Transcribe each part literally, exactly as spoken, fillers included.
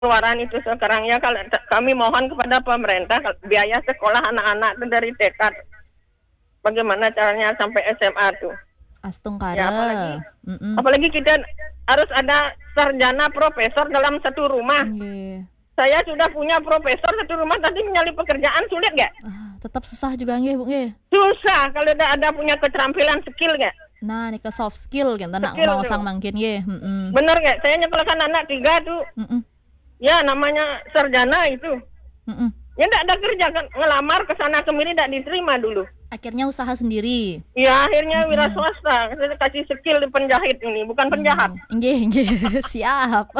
pengeluaran itu sekarang ya, kalau t- kami mohon kepada pemerintah kalau biaya sekolah anak-anak itu dari T K, bagaimana caranya sampai S M A tuh. Astungkara. Ya apalagi Mm-mm. apalagi kita harus ada sarjana profesor dalam satu rumah. Nggih. Saya sudah punya profesor satu rumah, tapi mencari pekerjaan sulit nggak? Ah, tetap susah juga nggih, Bu nggih. Susah kalau udah ada punya keterampilan skill nggak? Nah, nih ke soft skill kan nak Skill mau tuh. sang mangkin nggih. Heeh. Bener nggak? Saya nyekolahkan anak tiga tuh, Heeh. ya namanya sarjana itu. Heeh. Ya nggak ada kerja kan, ngelamar ke sana kemari nggak diterima dulu. Akhirnya usaha sendiri. Ya akhirnya wira swasta, saya kasih skill di penjahit ini, bukan penjahat. Nggih, nggih. Siap.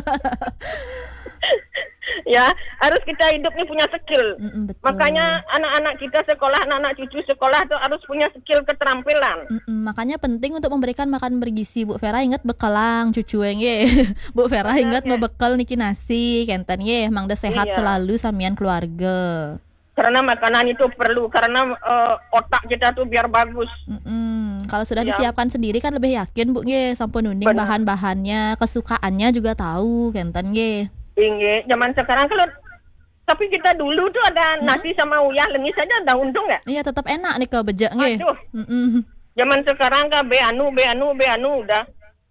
Ya harus kita hidup nih punya skill. Mm-mm, betul. Makanya anak-anak kita sekolah, anak-anak cucu sekolah tuh harus punya skill keterampilan. Mm-mm, makanya penting untuk memberikan makan bergizi. Bu Vera ingat bekalang cucu nggih. Bu Vera Benar, ingat ya. membekal niki nasi kenten nggih, mangda sehat Iya. selalu samian keluarga. Karena makanan itu perlu, karena eh, otak kita tuh biar bagus. Mm-mm. Kalau sudah Ya. disiapkan sendiri kan lebih yakin Bu nggih, sampun nuning Benar. bahan-bahannya, kesukaannya juga tahu kenten nggih. Tinggi. Zaman sekarang kalau tapi kita dulu tuh ada nasi sama uyah lengis saja ada untung nggak? Iya tetap enak nih ke bejak nggih. Aduh. Mm-mm. Zaman sekarang kan be anu, be anu, be anu udah.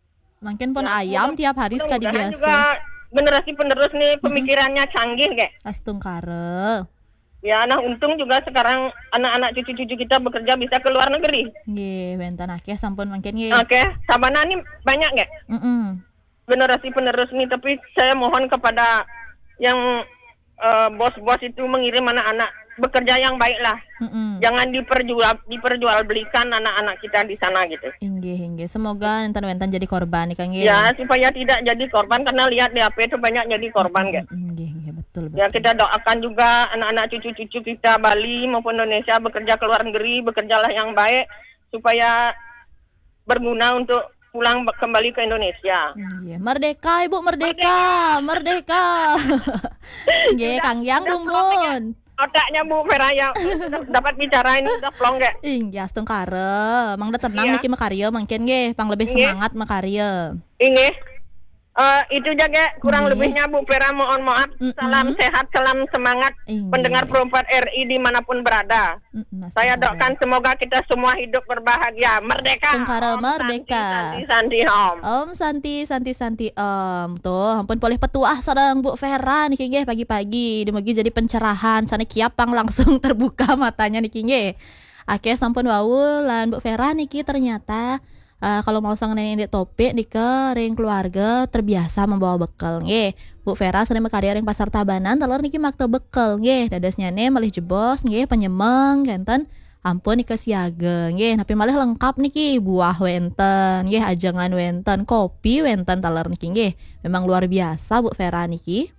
Makin pun Ya, ayam mudah- tiap hari sekali Mudah-mudahan biasa. juga generasi penerus nih pemikirannya canggih kayak. Astungkara. Ya, nah untung juga sekarang anak-anak cucu-cucu kita bekerja bisa ke luar negeri. Nggih, benten akeh sampun mangkin nggih. Oke, Sabana nih banyak nggak Mm-mm. generasi penerus nih? Tapi saya mohon kepada yang eh, bos-bos itu mengirim anak-anak bekerja yang baik lah. Mm-mm. Jangan diperjual diperjualbelikan anak-anak kita di sana gitu. Inggih, inggih. Semoga enten-enten jadi korban nih Kang nggih. Ya, supaya tidak jadi korban, karena lihat di H P itu banyak jadi korban nggak? Mm-mm, nggih, nggih, betul, betul. Ya, kita doakan juga anak-anak cucu-cucu kita Bali maupun Indonesia bekerja ke luar negeri, bekerjalah yang baik supaya berguna untuk pulang be- kembali ke Indonesia. Iya, merdeka Ibu, merdeka, merdeka. Nggih, Kang Yang Dumun. Otaknya Bu Vera yang dapat bicara ini udah plong nggak? Inggih, astungkara. Mang da tenang Iya. niki makarya mangkin nggih, pang lebih Nggih. semangat makarya. Ini eh, itu jaga kurang Nggih. lebihnya Bu Vera, mohon maaf. Mm-mm. Salam sehat, salam semangat Inggih. pendengar Perempuan R I dimanapun berada. Mm-mm, Saya astungkara. doakan semoga kita semua hidup berbahagia, merdeka. Astungkara Om merdeka. Santi, Santi, Om. Om Santi, Santi, Santi, Om. Tuh, ampun boleh petuah sareng Bu Vera niki nggih pagi-pagi. Dumugi jadi pencerahan, sana kiapang langsung terbuka matanya niki nggih. Ake sampun wau lan Bu Vera niki ternyata eh, kalau mau sang nenek topik nike ring keluarga terbiasa membawa bekal nggih. Bu Vera seneng makarya ring pasar Tabanan telur niki makta bekal nggih. Dadasnya ne malih jebos nggih penyemeng genten. Ampun niki siaga nggih, tapi malah lengkap niki buah wenten nggih, ajangan wenten, kopi wenten taler niki nggih. Memang luar biasa Bu Vera niki.